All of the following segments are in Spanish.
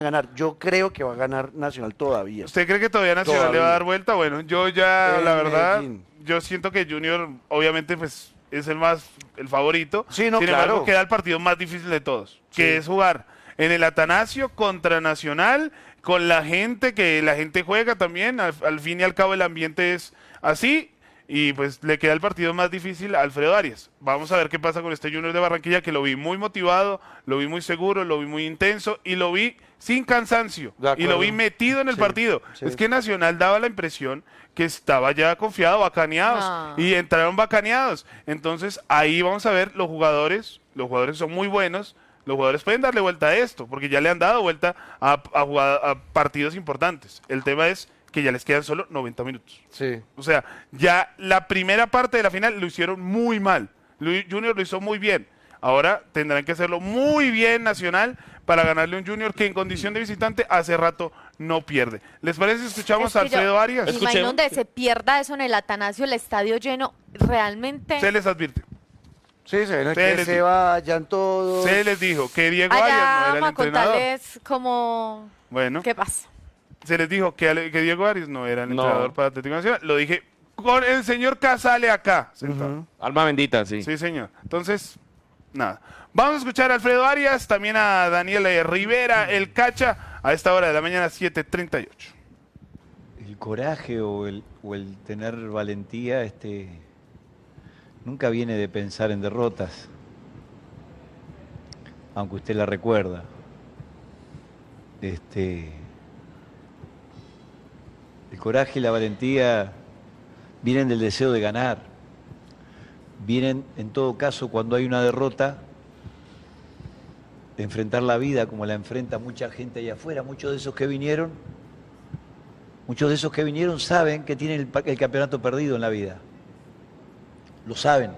ganar. Yo creo que va a ganar Nacional todavía. ¿Usted cree que todavía Nacional le va a dar vuelta? Bueno, yo ya, la verdad, Medellín. yo siento que Junior, obviamente, pues, es el favorito. Sí, no, Sin embargo, claro. queda el partido más difícil de todos, Sí. que es jugar en el Atanasio contra Nacional, con la gente, que la gente juega también. Al fin y al cabo, el ambiente es así. Y pues le queda el partido más difícil a Alfredo Arias. Vamos a ver qué pasa con este Junior de Barranquilla, que lo vi muy motivado, lo vi muy seguro, lo vi muy intenso y lo vi sin cansancio. De acuerdo. Y lo vi metido en el Sí, partido. sí. Es que Nacional daba la impresión que estaba ya confiado, bacaneados. No. Y entraron bacaneados. Entonces ahí vamos a ver los jugadores son muy buenos. Los jugadores pueden darle vuelta a esto, porque ya le han dado vuelta a partidos importantes. El tema es que ya les quedan solo 90 minutos. Sí. O sea, ya la primera parte de la final lo hicieron muy mal. Junior lo hizo muy bien. Ahora tendrán que hacerlo muy bien Nacional para ganarle a un Junior que en condición de visitante hace rato no pierde. ¿Les parece si escuchamos a Es que Alfredo Arias? me imagino donde se pierda eso en el Atanasio, el estadio lleno, realmente. Se les advierte. Sí, se ven Se que les se dijo. vayan todos. Se les dijo que Diego Arias no Allá era el vamos a entrenador. contarles cómo. Bueno, ¿Qué pasa? se les dijo que Diego Arias no era el No. entrenador para Atlético Nacional. Lo dije con el señor Casale acá, sentado. Ujú. Alma bendita, sí. Sí, señor. Entonces, nada. Vamos a escuchar a Alfredo Arias, también a Daniel Rivera, el Cacha, a esta hora de la mañana, 7:38. El coraje o el tener valentía nunca viene de pensar en derrotas, aunque usted la recuerda. El coraje y la valentía vienen del deseo de ganar. Vienen, en todo caso, cuando hay una derrota, de enfrentar la vida como la enfrenta mucha gente allá afuera. Muchos de esos que vinieron saben que tienen el campeonato perdido en la vida. Lo saben.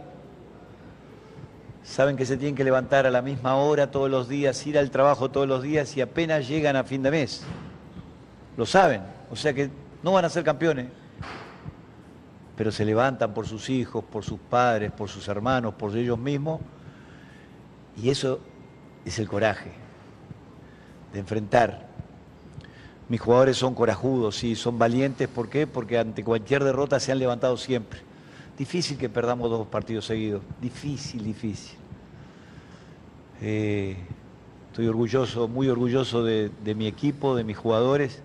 Saben que se tienen que levantar a la misma hora todos los días, ir al trabajo todos los días y apenas llegan a fin de mes. Lo saben. O sea que no van a ser campeones. Pero se levantan por sus hijos, por sus padres, por sus hermanos, por ellos mismos. Y eso es el coraje de enfrentar. Mis jugadores son corajudos, sí, son valientes. ¿Por qué? Porque ante cualquier derrota se han levantado siempre. Difícil que perdamos 2 partidos seguidos. Difícil. Estoy orgulloso, muy orgulloso de mi equipo, de mis jugadores.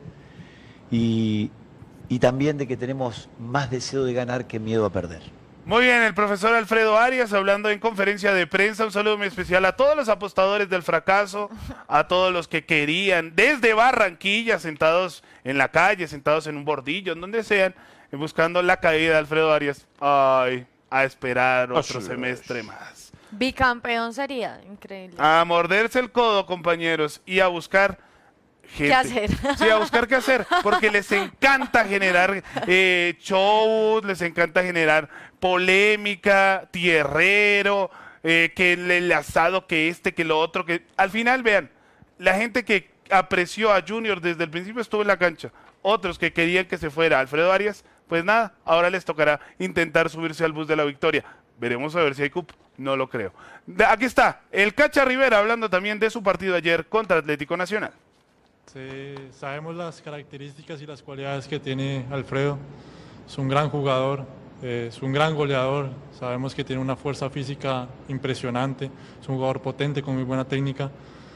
Y también de que tenemos más deseo de ganar que miedo a perder. Muy bien, el profesor Alfredo Arias hablando en conferencia de prensa. Un saludo muy especial a todos los apostadores del fracaso, a todos los que querían, desde Barranquilla, sentados en la calle, sentados en un bordillo, en donde sean, buscando la caída de Alfredo Arias. Ay, a esperar otro semestre más. Bicampeón sería increíble. A morderse el codo, compañeros, y a buscar gente. ¿Qué hacer? Sí, a buscar qué hacer, porque les encanta generar shows, les encanta generar polémica, tierrero, que el asado, que que lo otro, que al final, vean, la gente que apreció a Junior desde el principio estuvo en la cancha, otros que querían que se fuera Alfredo Arias, pues nada, ahora les tocará intentar subirse al bus de la victoria. Veremos a ver si hay cupo, no lo creo. Aquí está, el Cacha Rivera hablando también de su partido ayer contra Atlético Nacional. Sí, sabemos las características y las cualidades que tiene Alfredo. Es un gran jugador, es un gran goleador. Sabemos que tiene una fuerza física impresionante. Es un jugador potente con muy buena técnica.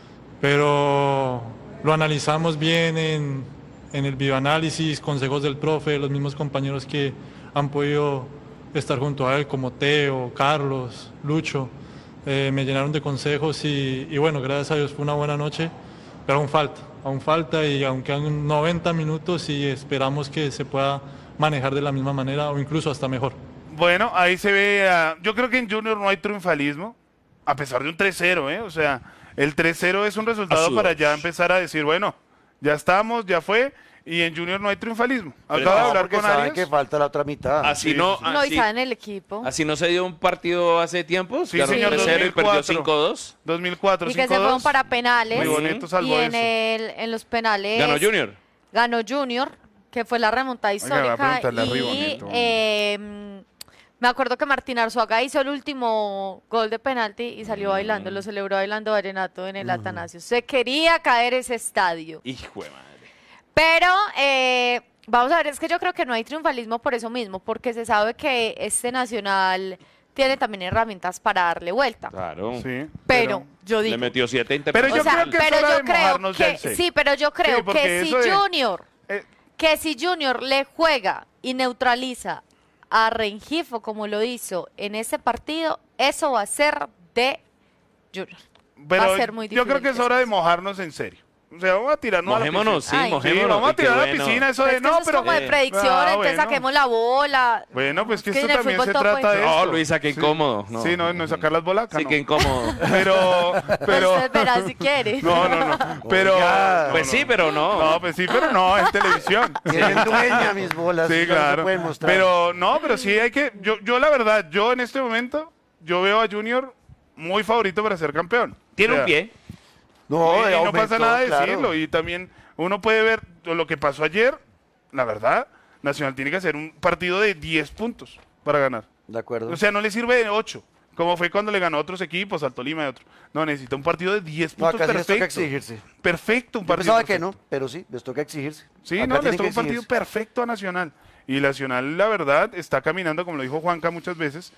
Pero lo analizamos bien en el videoanálisis, consejos del profe, los mismos compañeros que han podido estar junto a él, como Teo, Carlos, Lucho. Me llenaron de consejos y bueno, gracias a Dios fue una buena noche, pero aún falta y aunque han 90 minutos y esperamos que se pueda manejar de la misma manera o incluso hasta mejor. Bueno, ahí se ve, yo creo que en Junior no hay triunfalismo, a pesar de un 3-0, o sea, el 3-0 es un resultado para ya empezar a decir, bueno, ya estamos, ya fue, y en Junior no hay triunfalismo. Acabo de hablar porque con saben Arias. que falta la otra mitad. Así Sí, no, sí, No, y así, saben el equipo. así no se dio un partido hace tiempo. Sí, Ganó señor, 3-0 y perdió 2004. 5-2. 2004, Y que se fueron 5-2. para penales. Muy bonito, salvo y eso. en los penales Ganó Junior. ganó Junior, que fue la remontada Oiga, voy a histórica. preguntarle a Y Ribonito. Me acuerdo que Martín Arzuaga hizo el último gol de penalti y salió bailando, lo celebró bailando vallenato en el Atanasio. Se quería caer ese estadio. Hijo de madre. Pero vamos a ver, es que yo creo que no hay triunfalismo por eso mismo, porque se sabe que este Nacional tiene también herramientas para darle vuelta. Claro. Sí, Pero yo digo, Le metió 7 Pero yo o sea, creo que es pero hora yo de creo mojarnos ya en que serio. sí, pero yo creo Sí, porque que si eso de- Junior, eh, le juega y neutraliza a Rengifo como lo hizo en ese partido, eso va a ser de Junior. pero va a ser muy yo creo que es diferente. hora de mojarnos en serio. O sea, vamos a tirarnos Mojémonos, sí, a la piscina. Ay. mojémonos. Sí, vamos a y qué tirar a la bueno. piscina, eso Pero de es que no, eso pero... es como de predicción, Ah, entonces bueno. saquemos la bola. Bueno, pues que Es esto en el también se fútbol todo trata puede de No, esto. Luisa, qué Sí. incómodo. Sí, no es sacar las bolas acá, Sí, no. qué incómodo. Pero... Usted verá si quiere. No. Pero... Oiga. Pues sí, pero no. No, pues sí, pero no, es televisión. Tienen dueña mis bolas. Sí, no se claro. pueden mostrar. Pero no, pero sí hay que. Yo la verdad, yo en este momento, yo veo a Junior muy favorito para ser campeón. Tiene O sea, un pie. no, y de no aumento, pasa nada de claro. decirlo. Y también uno puede ver lo que pasó ayer. La verdad, Nacional tiene que hacer un partido de 10 puntos para ganar. De acuerdo. O sea, no le sirve de 8, como fue cuando le ganó a otros equipos, al Tolima y otro. No, necesita un partido de 10 no, puntos acá sí les toca perfecto. exigirse. Perfecto, un Yo partido. pensaba que perfecto. no, pero sí, les toca exigirse. Sí, Acá no, tienen les tocó que un partido exigirse. perfecto a Nacional. Y Nacional, la verdad, está caminando, como lo dijo Juanca muchas veces,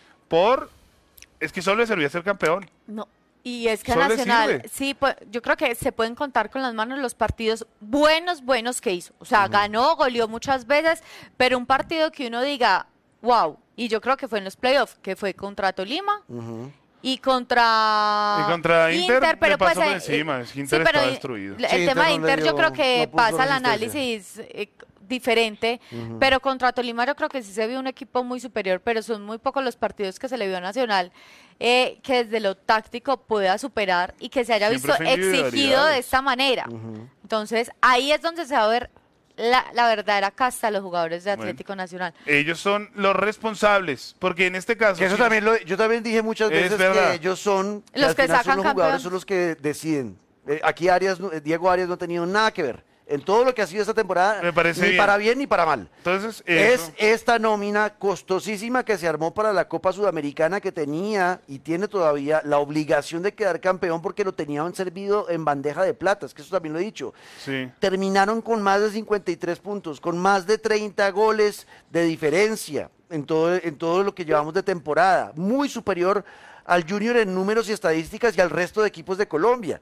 es que solo le servía ser campeón. No. Y es que a Solo le Nacional, sirve. sí, pues, yo creo que se pueden contar con las manos los partidos buenos que hizo. O sea, ganó, goleó muchas veces, pero un partido que uno diga, wow, y yo creo que fue en los playoffs, que fue contra Tolima Ujú. y contra, Y contra Inter, le pero pasó pues, por encima, es que Inter pero estaba destruido. El Sí, tema de Inter no le Inter yo dio- creo que no puso pasa al resistencia. análisis diferente, pero contra Tolima yo creo que sí se vio un equipo muy superior, pero son muy pocos los partidos que se le vio a Nacional que desde lo táctico pueda superar y que se haya Siempre visto fue exigido de individualidades. esta manera. Entonces ahí es donde se va a ver la verdadera casta de los jugadores de Atlético Nacional. Ellos son los responsables, porque en este caso... Que eso sí, también yo también dije muchas Es veces verdad. que ellos son Los al que final sacan son los jugadores, campeones. son los que deciden. Aquí Diego Arias no ha tenido nada que ver en todo lo que ha sido esta temporada, Me parece ni bien. para bien ni para mal. Entonces, Es eso. esta nómina costosísima que se armó para la Copa Sudamericana, que tenía y tiene todavía la obligación de quedar campeón porque lo tenían servido en bandeja de plata, es que eso también lo he dicho. Sí. Terminaron con más de 53 puntos, con más de 30 goles de diferencia en todo lo que llevamos de temporada, muy superior al Junior en números y estadísticas y al resto de equipos de Colombia.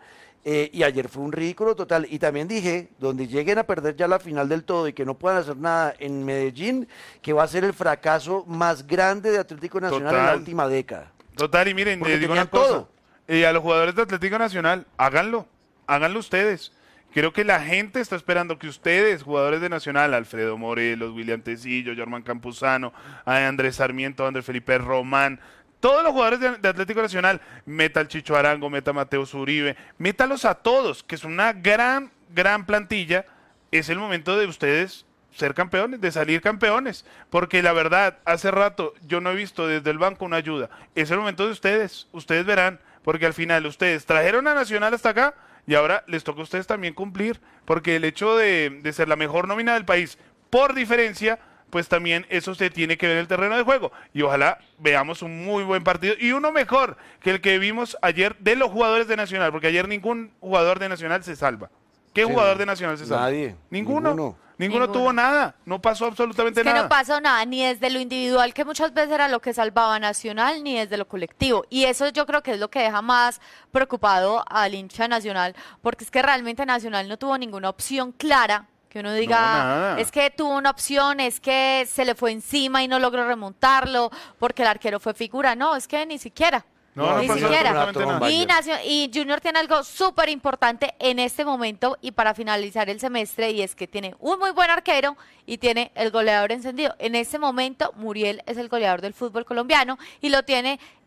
Y ayer fue un ridículo total. Y también dije, donde lleguen a perder ya la final del todo y que no puedan hacer nada en Medellín, que va a ser el fracaso más grande de Atlético Nacional en la Total. última década. Total, y miren, Porque les digo una tenían cosa. todo. A los jugadores de Atlético Nacional, háganlo ustedes. Creo que la gente está esperando que ustedes, jugadores de Nacional, Alfredo Morelos, William Tecillo, Germán Campuzano, Andrés Sarmiento, Andrés Felipe Román, todos los jugadores de Atlético Nacional, meta al Chicho Arango, meta a Mateo Zuribe, métalos a todos, que es una gran plantilla. Es el momento de ustedes ser campeones, de salir campeones, porque la verdad, hace rato yo no he visto desde el banco una ayuda. Es el momento de ustedes verán, porque al final ustedes trajeron a Nacional hasta acá y ahora les toca a ustedes también cumplir, porque el hecho de ser la mejor nómina del país por diferencia, pues también eso se tiene que ver en el terreno de juego. Y ojalá veamos un muy buen partido y uno mejor que el que vimos ayer de los jugadores de Nacional, porque ayer ningún jugador de Nacional se salva. ¿Qué Sí, jugador no. de Nacional se salva? Nadie. Ninguno Ninguno. tuvo nada. No pasó absolutamente Es que nada. no pasó nada, ni desde lo individual, que muchas veces era lo que salvaba a Nacional, ni desde lo colectivo. Y eso yo creo que es lo que deja más preocupado al hincha Nacional, porque es que realmente Nacional no tuvo ninguna opción clara, que uno diga, nada. es que tuvo una opción, es que se le fue encima y no logró remontarlo, porque el arquero fue figura. No, es que ni siquiera. No ni pasó siquiera. absolutamente nada. Y Junior tiene algo súper importante en este momento y para finalizar el semestre, y es que tiene un muy buen arquero y tiene el goleador encendido. En este momento, Muriel es el goleador del fútbol colombiano y lo tiene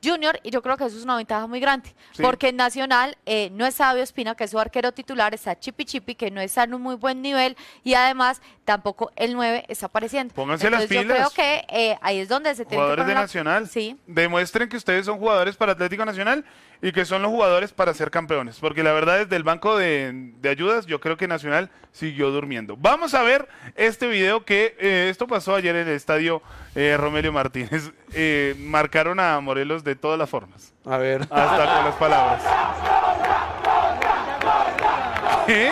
Junior, y yo creo que eso es una ventaja muy grande, Sí. porque en Nacional no es Sabio Espina, que es su arquero titular, está Chipi, que no está en un muy buen nivel, y además tampoco el 9 está apareciendo. Pónganse las Entonces, pilas. yo creo que ahí es donde se tiene que Jugadores de poner Nacional. Sí. Demuestren que ustedes son jugadores para Atlético Nacional y que son los jugadores para ser campeones. Porque la verdad, desde el banco de ayudas, yo creo que Nacional siguió durmiendo. Vamos a ver este video que esto pasó ayer en el estadio Romelio Martínez. Marcaron a Morelos de todas las formas. A ver. Hasta con las palabras. ¿Qué?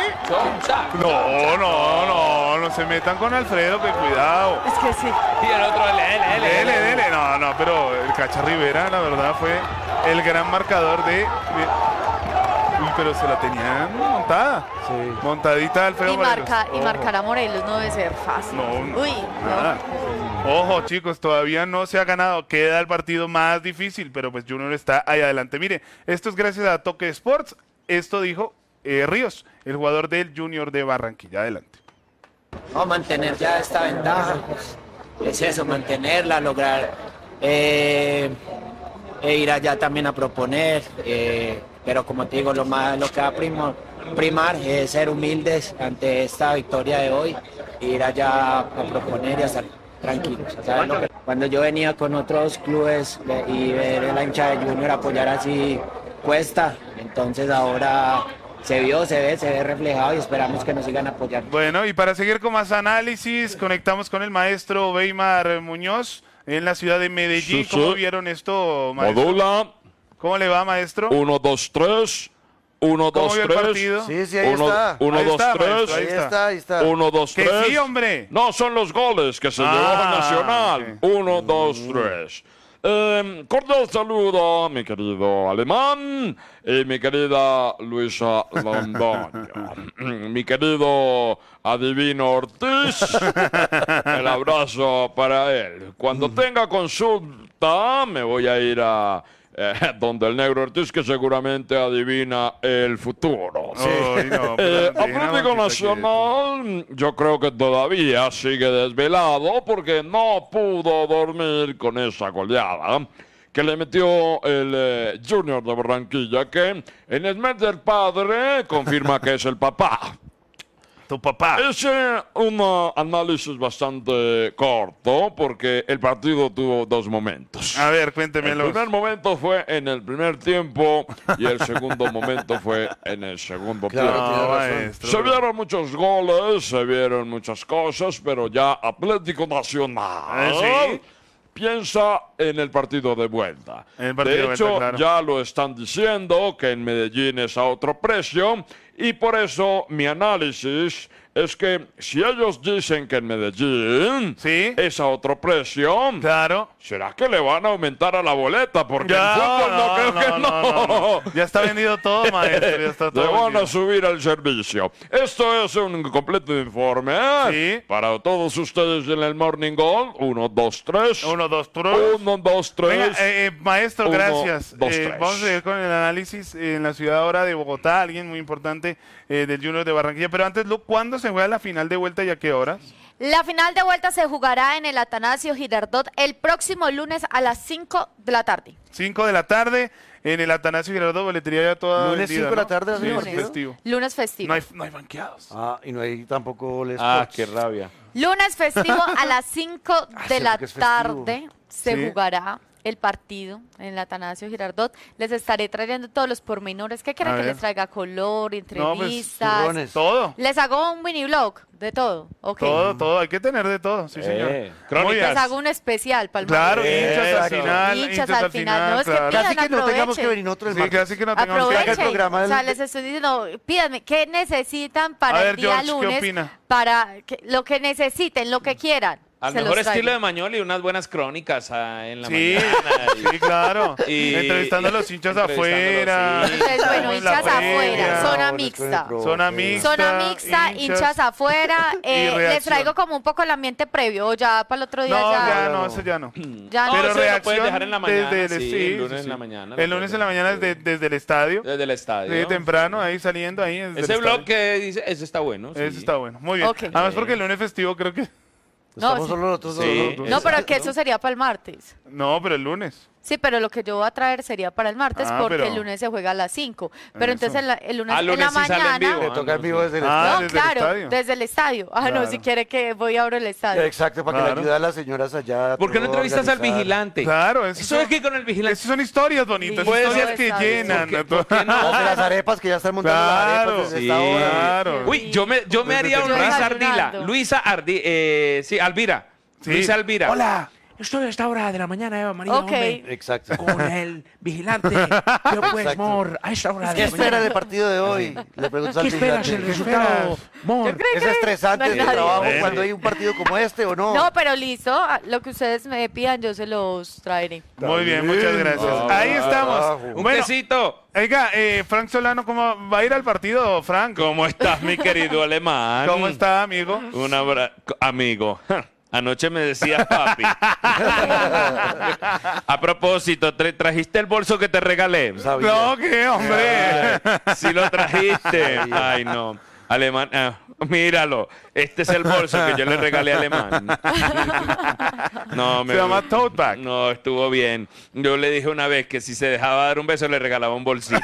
No se metan con Alfredo, que cuidado. Es que sí. Y el otro, Dele. No, pero el Cacha Rivera, la verdad, fue el gran marcador de... Uy, pero se la tenían montada. Sí. Montadita Alfredo Morelos. Y marcar a Morelos no debe ser fácil. No, Uy, nada. Ojo, chicos, todavía no se ha ganado. Queda el partido más difícil, pero pues Junior está ahí adelante. Mire, esto es gracias a Toque Sports. Esto dijo Ríos, el jugador del Junior de Barranquilla. Adelante. Vamos a mantener ya esta ventaja, es eso, mantenerla, lograr ir allá también a proponer, pero como te digo, lo que va a primar es ser humildes ante esta victoria de hoy, ir allá a proponer y a estar tranquilos. ¿Sabes? Cuando yo venía con otros clubes y ver a la hincha de Junior apoyar así cuesta, entonces ahora... se ve reflejado y esperamos que nos sigan apoyando. Bueno, y para seguir con más análisis, conectamos con el maestro Weimar Muñoz en la ciudad de Medellín. Sí, ¿Cómo sí. vieron esto, maestro? Modula. ¿Cómo le va, maestro? 1, 2, 3. 1, ¿Cómo 2, vio el 3. partido? Sí, ahí está. 1, Ahí 2, está, 3. maestro, Ahí está. 1, 2, Que 3. sí, hombre. No, son los goles que se llevó Nacional. ok. 1, 2, 3. Cordial saludo, mi querido Alemán y mi querida Luisa Londoño. Mi querido Adivino Ortiz, el abrazo para él. Cuando tenga consulta, me voy a ir a donde el negro Ortiz, que seguramente adivina el futuro. Ay, no, pero Atlético Nacional, yo creo que todavía sigue desvelado porque no pudo dormir con esa goleada que le metió el Junior de Barranquilla, que en el mes del padre confirma que es el papá. Tu papá. Es un análisis bastante corto porque el partido tuvo dos momentos. A ver, El cuéntemelo. primer momento fue en el primer tiempo y el segundo momento fue en el segundo Claro, tiempo. tiene No, razón. maestro. Se vieron muchos goles, se vieron muchas cosas, pero ya Atlético Nacional ¿Sí? piensa en el partido de vuelta. En el partido De de hecho, vuelta, claro. ya lo están diciendo que en Medellín es a otro precio y por eso mi análisis es que si ellos dicen que en Medellín Sí. es a otro precio, Claro. ¿será que le van a aumentar a la boleta? Porque Ya, en fútbol no creo que no. Ya está vendido todo, maestro. Ya está Le todo van a vendido. subir el servicio. Esto es un completo informe Sí. para todos ustedes en el Morning Goal. 1, 2, 3. 1, 2, 3. 1, 2, 3. Venga, maestro, 1, gracias. 2, 3. Vamos a seguir con el análisis en la ciudad ahora de Bogotá, alguien muy importante del Junior de Barranquilla. Pero antes, Lu, ¿cuándo se juega la final de vuelta y a qué horas? La final de vuelta se jugará en el Atanasio Girardot el próximo lunes a las 5 de la tarde. 5 de la tarde en el Atanasio Girardot, boletería ya toda Lunes, vendida, 5 de la ¿no? tarde, Sí, ¿así es partido? festivo. Lunes festivo. No hay banqueados. Ah, y no hay tampoco goles. Ah, qué rabia. Lunes festivo a las 5 de sí, la porque es festivo. tarde se Sí. jugará el partido en el Atanasio Girardot. Les estaré trayendo todos los pormenores. ¿Qué quieren A que ver. les traiga? Color, No, pues, entrevistas. turrones. Todo. Les hago un mini vlog de todo. Ok. Todo. Hay que tener de todo, sí, señor. crónicas. Muy bien. Les hago un especial para el Claro, Madrid. hinchas al Exacto. final. Hinchas al final. No, es que claro. pidan, Casi que no tengamos aprovechen. que venir nosotros el Sí, martes. casi que no tengamos que haga el Aprovechen. programa O del- sea, les estoy diciendo, pídanme, ¿qué necesitan para A ver, el día George, ¿qué lunes? opina? Para lo que necesiten, lo que quieran. Al se mejor los traigo. estilo de Mañol y unas buenas crónicas en la Sí, mañana. sí, claro. Y- Entrevistando a los hinchas entrevistándolos, afuera. sí. Entonces, bueno, La hinchas previa. afuera, zona Bueno, mixta. Zona mixta. Zona mixta, hinchas afuera. Les reacción. traigo como un poco el ambiente previo, o ya para el otro día No, ya. ya no, eso ya no. ya no. No, Pero eso lo reacción puedes dejar en la mañana, desde el, sí, sí, el lunes sí, en la sí. mañana. El lunes en la mañana desde el estadio. Desde el estadio. Sí, temprano, ahí saliendo ahí. desde Ese el blog estadio. que dice, ese está bueno. Ese sí. está bueno. Muy bien. Ok. Además porque el lunes festivo creo que... No, Estamos sí. solo nosotros Sí. dos. No, pero que Exacto. eso sería para el martes. No, pero el lunes. Sí, pero lo que yo voy a traer sería para el martes porque pero- el lunes se juega a las 5. Pero Eso. entonces el lunes Ah, en lunes la sí sale en mañana... vivo. Le toca en vivo desde el Ah, estadio. No, desde el claro, estadio. desde el estadio. Ah, Claro. no, si quiere que voy abro el estadio. Exacto, para que Claro. le ayude a las señoras allá. ¿Por qué no todo entrevistas al organizar. vigilante? Claro, Eso es que con el vigilante. Esas son historias bonitas, Puede historias ser. que Está llenan. bien. ¿Por qué no? Las de las arepas que ya están montando las Claro, arepas desde sí, esta hora. claro. Uy, yo me Desde haría un temprano. Luisa Ardila. Desayunando. Luisa Ardila. Sí, Alvira. Sí. Luisa Alvira. Hola. Estoy a esta hora de la mañana, Eva María, Ok. hombre, Exacto. con el vigilante. Yo pues, Exacto. Mor, a esta hora de ¿Qué la espera mañana. del partido de hoy? Le preguntas ¿Qué al esperas el vigilante. resultado, Mor? ¿Es estresante No el es nadie. trabajo Bueno. cuando hay un partido como este o no? No, pero listo, lo que ustedes me pidan yo se los traeré. Muy bien, muchas gracias. Ah, Ahí estamos. carajo. Un Bueno, quesito. oiga, Frank Solano, ¿cómo va a ir al partido, Frank? ¿Cómo estás, mi querido alemán? ¿Cómo está, amigo? Un abrazo. Amigo. Anoche me decías papi. A propósito, ¿trajiste el bolso que te regalé? Sabía. No, ¿qué, hombre? Si lo trajiste. Ay, no. Alemán, míralo. Este es el bolso que yo le regalé a Alemán. No, Se llama tote bag. No, estuvo bien. Yo le dije una vez que si se dejaba dar un beso le regalaba un bolsito.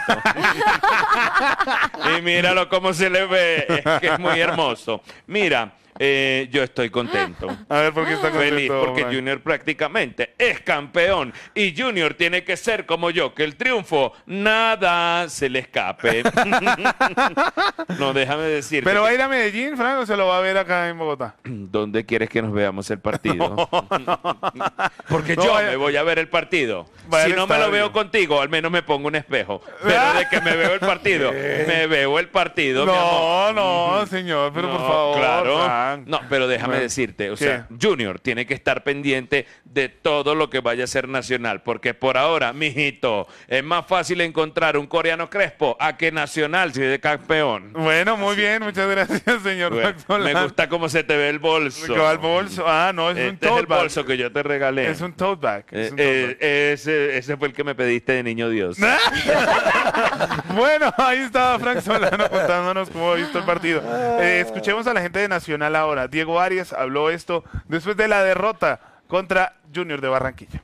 Y míralo cómo se le ve. Es que es muy hermoso. Mira, yo estoy contento. A ver, ¿por qué está contento, Feliz porque Frank? Junior prácticamente es campeón y Junior tiene que ser como yo, que el triunfo nada se le escape. No, déjame decirte. ¿Pero va a que- ir a Medellín, Frank, o se lo va a ver acá en Bogotá? ¿Dónde quieres que nos veamos el partido? Porque No, yo vaya- me voy a ver el partido. Vaya Si al no me lo estadio. veo contigo, al menos me pongo un espejo. Pero de que me veo el partido, me veo el partido, mi amor. No, señor, pero por No, favor, claro. Frank. No, pero déjame Bueno, decirte, o ¿qué? sea, Junior tiene que estar pendiente de todo lo que vaya a ser nacional, porque por ahora, mijito, es más fácil encontrar un coreano Crespo a que Nacional si es de campeón. Bueno, muy bien, muchas gracias, señor Bueno, Frank Solano. me gusta cómo se te ve el bolso. ¿Qué va el bolso? Ah, no, es un Este es tote el bag. bolso que yo te regalé. Es un tote bag. es un tote bag. Ese fue el que me pediste de niño Dios. Bueno, ahí estaba Frank Solano contándonos cómo ha visto el partido. Escuchemos a la gente de Nacional ahora. Diego Arias habló esto después de la derrota contra Junior de Barranquilla.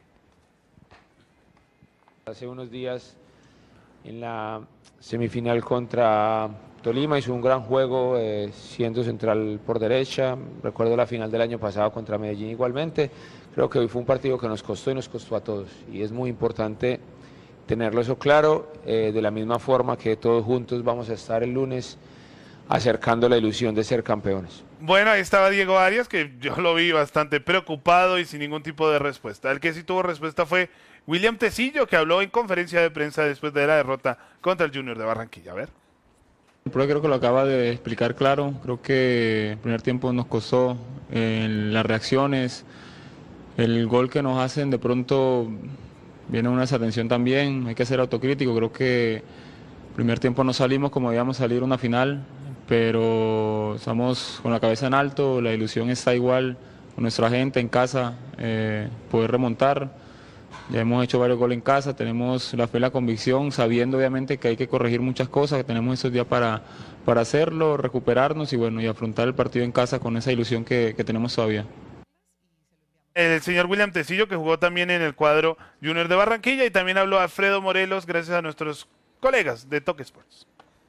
Hace unos días en la semifinal contra Tolima hizo un gran juego siendo central por derecha. Recuerdo la final del año pasado contra Medellín igualmente. Creo que hoy fue un partido que nos costó y nos costó a todos. Y es muy importante tenerlo eso claro, de la misma forma que todos juntos vamos a estar el lunes acercando la ilusión de ser campeones. Bueno, ahí estaba Diego Arias, que yo lo vi bastante preocupado y sin ningún tipo de respuesta. El que sí tuvo respuesta fue William Tecillo, que habló en conferencia de prensa después de la derrota contra el Junior de Barranquilla. A ver. El profe creo que lo acaba de explicar claro. Creo que el primer tiempo nos costó las reacciones, el gol que nos hacen de pronto viene una desatención también. Hay que ser autocrítico. Creo que el primer tiempo no salimos como debíamos salir una final, pero estamos con la cabeza en alto. La ilusión está igual con nuestra gente en casa, poder remontar. Ya hemos hecho varios goles en casa, tenemos la fe y la convicción, sabiendo obviamente que hay que corregir muchas cosas, que tenemos esos días para hacerlo, recuperarnos y bueno, y afrontar el partido en casa con esa ilusión que tenemos todavía. El señor William Tecillo, que jugó también en el cuadro Junior de Barranquilla, y también habló Alfredo Morelos, gracias a nuestros colegas de Toque Sports.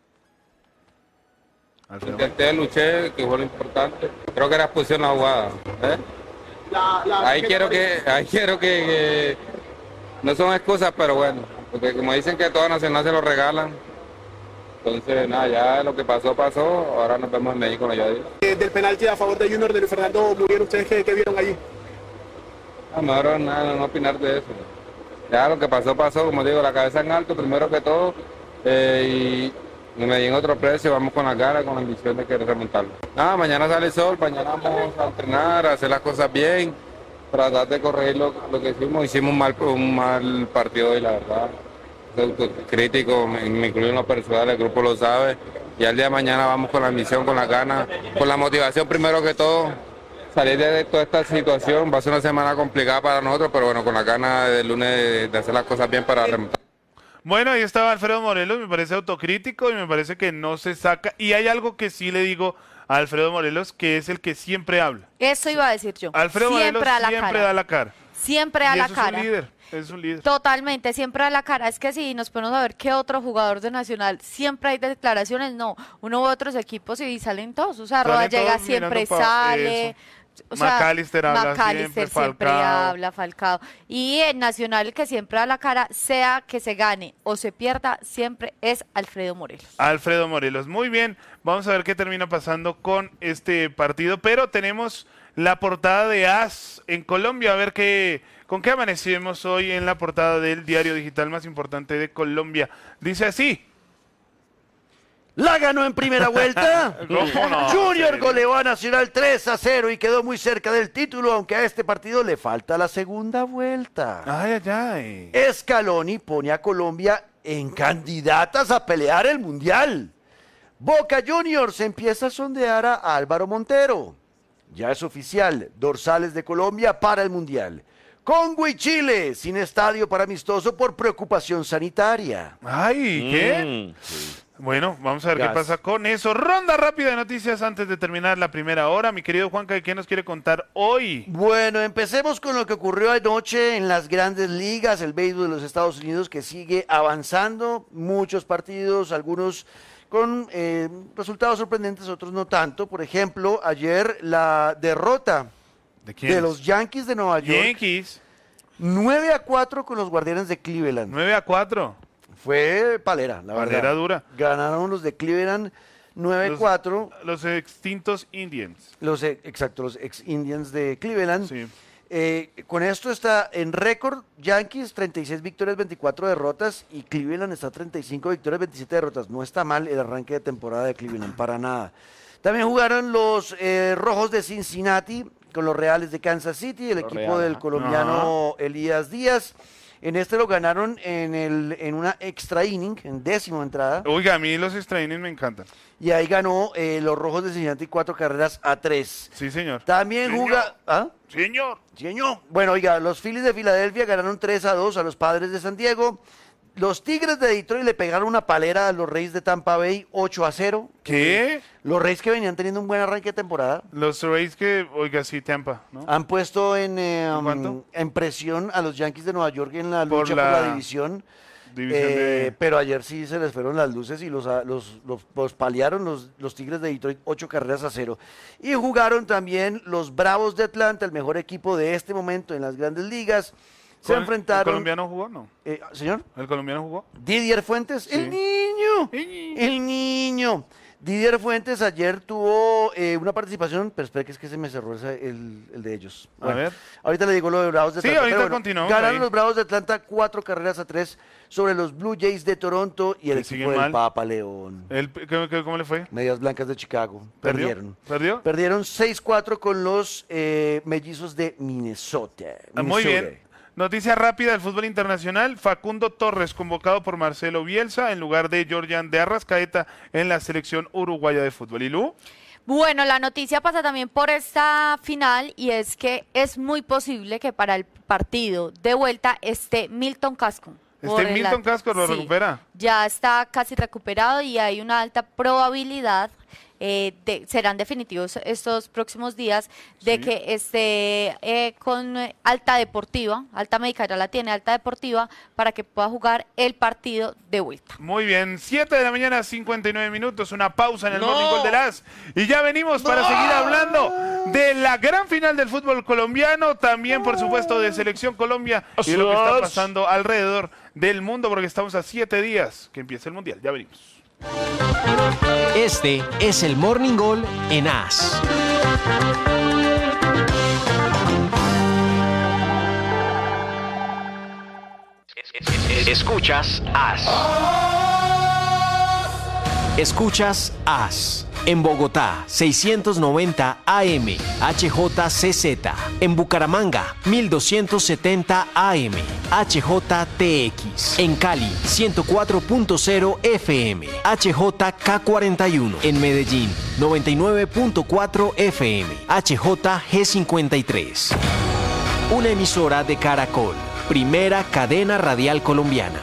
Intenté, luché, que fue lo importante. Creo que era expulsión la jugada. Ahí quiero que no son excusas, pero bueno, porque como dicen que toda Nacional se lo regalan, entonces nada, ya lo que pasó, pasó, ahora nos vemos en México con la ayuda de Dios. Del penalti a favor de Junior de Luis Fernando Muriel, ¿ustedes qué vieron allí? Mejor nada, no opinar de eso. Ya lo que pasó, pasó, como digo, la cabeza en alto primero que todo, y me di en otro precio, vamos con la cara, con la ambición de querer remontarlo. Nada, mañana sale el sol, mañana vamos a entrenar, a hacer las cosas bien, tratar de corregir lo que hicimos un mal partido hoy, la verdad. Soy crítico, me incluyo en lo personal, el grupo lo sabe, y al día de mañana vamos con la ambición, con la gana, con la motivación primero que todo, salir de toda esta situación. Va a ser una semana complicada para nosotros, pero bueno, con la gana del lunes de hacer las cosas bien para remontar. Bueno, ahí estaba Alfredo Morelos, me parece autocrítico y me parece que no se saca. Y hay algo que sí le digo a Alfredo Morelos, que es el que siempre habla. Eso iba a decir yo. Alfredo siempre Morelos a la siempre cara. da la cara. Siempre a Y la eso es un cara. líder. es un líder. Totalmente, siempre da la cara. Es que si nos ponemos a ver qué otro jugador de Nacional, siempre hay declaraciones, no, uno u otros equipos y salen todos. O sea, Salen Rodallega todos siempre mirando sale. eso. O sea, McAllister habla McAllister siempre, siempre Falcao. habla, Falcao. Y en Nacional, el que siempre da la cara, sea que se gane o se pierda, siempre es Alfredo Morelos. Alfredo Morelos. Muy bien, vamos a ver qué termina pasando con este partido, pero tenemos la portada de AS en Colombia, a ver con qué amanecemos hoy en la portada del diario digital más importante de Colombia. Dice así. La ganó en primera vuelta. ¿Cómo no? Junior goleó a Nacional 3-0 y quedó muy cerca del título, aunque a este partido le falta la segunda vuelta. Ay, ay, ay. Scaloni pone a Colombia en candidatas a pelear el Mundial. Boca Juniors empieza a sondear a Álvaro Montero. Ya es oficial, dorsales de Colombia para el Mundial. Congo y Chile, sin estadio para amistoso por preocupación sanitaria. Ay, ¿qué? Bueno, vamos a ver Gas. qué pasa con eso. Ronda rápida de noticias antes de terminar la primera hora. Mi querido Juanca, ¿qué nos quiere contar hoy? Bueno, empecemos con lo que ocurrió anoche en las grandes ligas, el béisbol de los Estados Unidos que sigue avanzando, muchos partidos, algunos con resultados sorprendentes, otros no tanto. Por ejemplo, ayer la derrota ¿De los Yankees de Nueva York. Yankees. 9-4 con los Guardianes de Cleveland. 9-4. Fue palera, la verdad. Palera dura. Ganaron los de Cleveland 9-4. Los extintos Indians. Exacto, los ex-Indians de Cleveland. Sí. Con esto está en récord Yankees 36 victorias, 24 derrotas y Cleveland está 35 victorias, 27 derrotas. No está mal el arranque de temporada de Cleveland, para nada. También jugaron los Rojos de Cincinnati con los Reales de Kansas City, el equipo del colombiano Elías Díaz. En este lo ganaron en una extra inning, en 10ª entrada. Oiga, a mí los extra innings me encantan. Y ahí ganó los Rojos de Cincinnati 4-3. Sí, señor. También juga... ¿Ah? Señor. Señor. Bueno, oiga, los Phillies de Filadelfia ganaron 3-2 a los Padres de San Diego. Los Tigres de Detroit le pegaron una palera a los Reyes de Tampa Bay 8-0. ¿Qué? Los Reyes que venían teniendo un buen arranque de temporada. Los Rays que, oiga, sí, Tampa, ¿no? Han puesto en ¿Cuánto? presión a los Yankees de Nueva York en la lucha por la la división. de- Pero ayer sí se les fueron las luces y los paliaron los Tigres de Detroit 8-0. Y jugaron también los Bravos de Atlanta, el mejor equipo de este momento en las grandes ligas. Se ¿El enfrentaron... colombiano jugó? No. ¿Señor? ¿El colombiano jugó? Didier Fuentes, Sí. el niño. Didier Fuentes ayer tuvo una participación, pero espera que es que se me cerró el de ellos. A ver. Ahorita le digo lo de Bravos de Sí, Atlanta. ahorita pero continuamos Ganaron ahí. los Bravos de Atlanta 4-3 sobre los Blue Jays de Toronto y el Que equipo siguen del mal. Papa León. ¿Cómo le fue? Medias Blancas de Chicago. ¿Perdió? Perdieron. ¿Perdió? Perdieron 6-4 con los Mellizos de Minnesota. Muy bien. Noticia rápida del fútbol internacional. Facundo Torres convocado por Marcelo Bielsa en lugar de Jordan de Arrascaeta en la selección uruguaya de fútbol. ¿Y Lu? Bueno, la noticia pasa también por esta final y es que es muy posible que para el partido de vuelta esté Milton Casco. Milton Casco lo recupera. Ya está casi recuperado y hay una alta probabilidad, serán definitivos estos próximos días, de que esté con alta deportiva, alta médica ya la tiene, alta deportiva, para que pueda jugar el partido de vuelta. Muy bien, 7 de la mañana, 59 minutos, una pausa en el Morning Call de las. Y ya venimos para seguir hablando de la gran final del fútbol colombiano, también por supuesto de Selección Colombia y de lo que está pasando alrededor del mundo, porque estamos a 7 días que empiece el Mundial. Ya venimos. Este es el Morning Call en AS. Escuchas AS. Escuchas AS. En Bogotá, 690 AM, HJCZ. En Bucaramanga, 1270 AM, HJTX. En Cali, 104.0 FM, HJK41. En Medellín, 99.4 FM, HJG53. Una emisora de Caracol, primera cadena radial colombiana.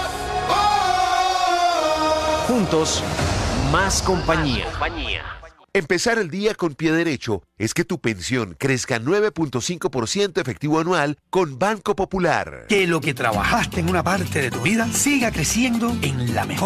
Juntos, más compañía. Empezar el día con pie derecho es que tu pensión crezca 9.5% efectivo anual con Banco Popular. Que lo que trabajaste en una parte de tu vida siga creciendo en la mejor